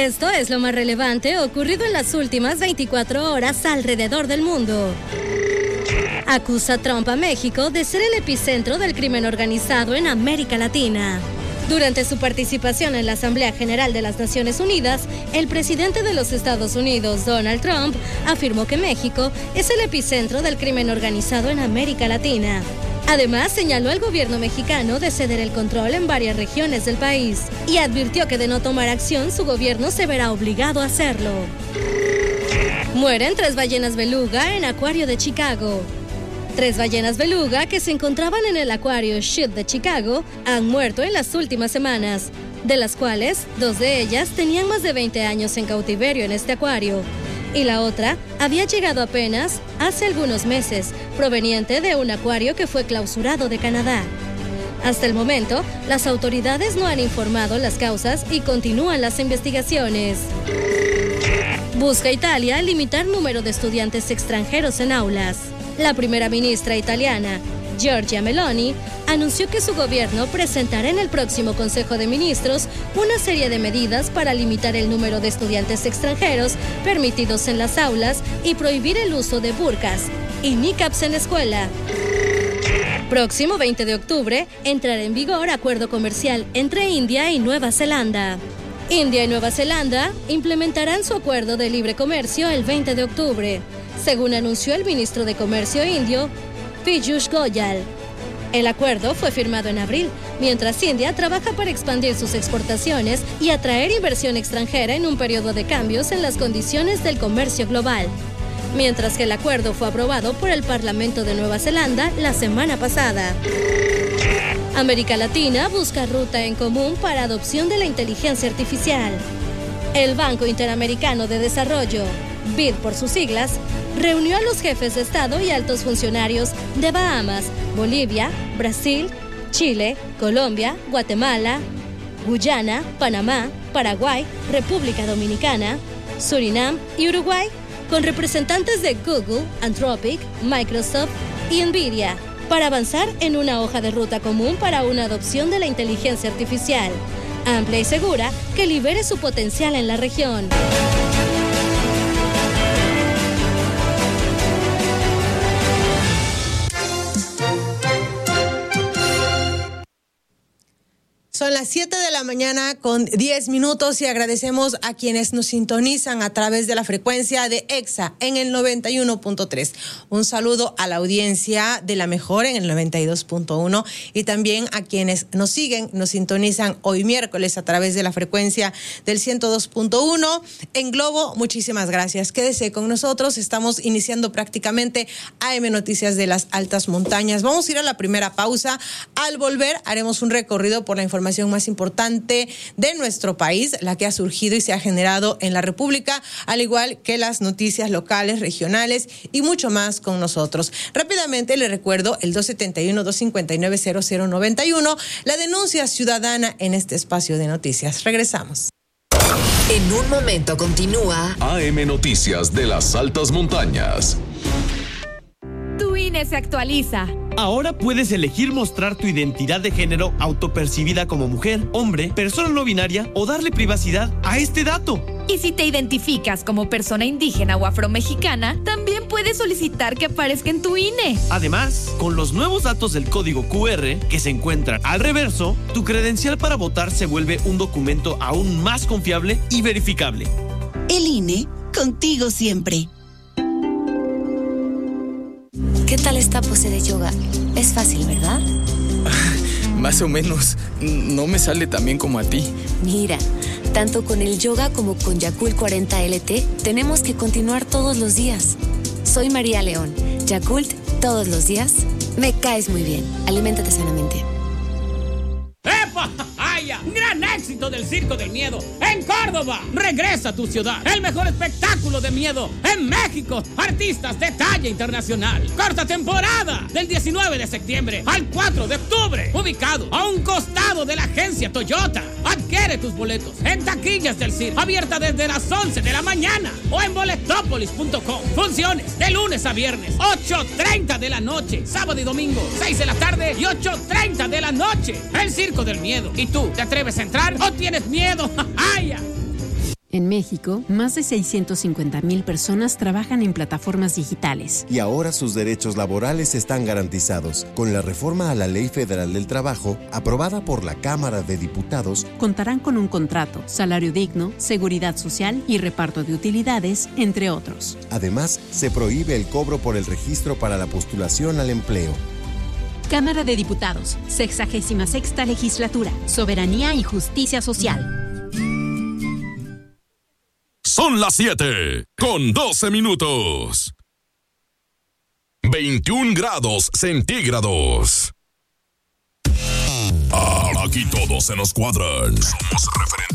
Esto es lo más relevante ocurrido en las últimas 24 horas alrededor del mundo. Acusa Trump a México de ser el epicentro del crimen organizado en América Latina. Durante su participación en la Asamblea General de las Naciones Unidas, el presidente de los Estados Unidos, Donald Trump, afirmó que México es el epicentro del crimen organizado en América Latina. Además, señaló al gobierno mexicano de ceder el control en varias regiones del país y advirtió que de no tomar acción, su gobierno se verá obligado a hacerlo. Mueren 3 ballenas beluga en acuario de Chicago. 3 ballenas beluga que se encontraban en el acuario Shute de Chicago han muerto en las últimas semanas, de las cuales 2 de ellas tenían más de 20 años en cautiverio en este acuario, y la otra había llegado apenas hace algunos meses, proveniente de un acuario que fue clausurado de Canadá. Hasta el momento, las autoridades no han informado las causas y continúan las investigaciones. Busca Italia limitar número de estudiantes extranjeros en aulas. La primera ministra italiana, Giorgia Meloni, anunció que su gobierno presentará en el próximo Consejo de Ministros una serie de medidas para limitar el número de estudiantes extranjeros permitidos en las aulas y prohibir el uso de burkas y niqabs en la escuela. Próximo 20 de octubre entrará en vigor acuerdo comercial entre India y Nueva Zelanda. India y Nueva Zelanda implementarán su acuerdo de libre comercio el 20 de octubre, según anunció el ministro de Comercio indio, Piyush Goyal. El acuerdo fue firmado en abril, mientras India trabaja para expandir sus exportaciones y atraer inversión extranjera en un periodo de cambios en las condiciones del comercio global. Mientras que el acuerdo fue aprobado por el Parlamento de Nueva Zelanda la semana pasada. América Latina busca ruta en común para adopción de la inteligencia artificial. El Banco Interamericano de Desarrollo, BID por sus siglas, reunió a los jefes de Estado y altos funcionarios de Bahamas, Bolivia, Brasil, Chile, Colombia, Guatemala, Guyana, Panamá, Paraguay, República Dominicana, Surinam y Uruguay, con representantes de Google, Anthropic, Microsoft y Nvidia, para avanzar en una hoja de ruta común para una adopción de la inteligencia artificial, amplia y segura, que libere su potencial en la región. Son las 7 de la mañana con 10 minutos y agradecemos a quienes nos sintonizan a través de la frecuencia de EXA en el 91.3. Un saludo a la audiencia de La Mejor en el 92.1 y también a quienes nos siguen, nos sintonizan hoy miércoles a través de la frecuencia del 102.1 en Globo. Muchísimas gracias. Quédese con nosotros. Estamos iniciando prácticamente AM Noticias de las Altas Montañas. Vamos a ir a la primera pausa. Al volver haremos un recorrido por la información más importante de nuestro país, la que ha surgido y se ha generado en la República, al igual que las noticias locales, regionales y mucho más con nosotros. Rápidamente le recuerdo el 271-259-0091, la denuncia ciudadana en este espacio de noticias. Regresamos. En un momento continúa AM Noticias de las Altas Montañas. Tu INE se actualiza. Ahora puedes elegir mostrar tu identidad de género autopercibida como mujer, hombre, persona no binaria o darle privacidad a este dato. Y si te identificas como persona indígena o afromexicana, también puedes solicitar que aparezca en tu INE. Además, con los nuevos datos del código QR que se encuentran al reverso, tu credencial para votar se vuelve un documento aún más confiable y verificable. El INE, contigo siempre. ¿Qué tal esta pose de yoga? Es fácil, ¿verdad? Más o menos. No me sale tan bien como a ti. Mira, tanto con el yoga como con Yakult 40 LT, tenemos que continuar todos los días. Soy María León. Yakult, todos los días. Me caes muy bien. Aliméntate sanamente. ¡Epa! ¡Haya! ¡Gran éxito del Circo del Miedo en Córdoba! ¡Regresa a tu ciudad! ¡El mejor espectáculo de miedo en México! ¡Artistas de talla internacional! ¡Corta temporada! Del 19 de septiembre al 4 de octubre. Ubicado a un costado de la agencia Toyota. Adquiere tus boletos en taquillas del circo. Abierta desde las 11 de la mañana o en boletopolis.com. Funciones de lunes a viernes, 8:30 de la noche. Sábado y domingo, 6 de la tarde y 8:30 de la noche. El Circo del Miedo. ¿Y tú, te atreves a entrar o tienes miedo? ¡Ay! En México, más de 650,000 personas trabajan en plataformas digitales. Y ahora sus derechos laborales están garantizados. Con la reforma a la Ley Federal del Trabajo, aprobada por la Cámara de Diputados, contarán con un contrato, salario digno, seguridad social y reparto de utilidades, entre otros. Además, se prohíbe el cobro por el registro para la postulación al empleo. Cámara de Diputados, 66ª Legislatura, Soberanía y Justicia Social. Son las 7:12 minutos. 21 grados centígrados. Aquí todos se nos cuadran. Somos referentes.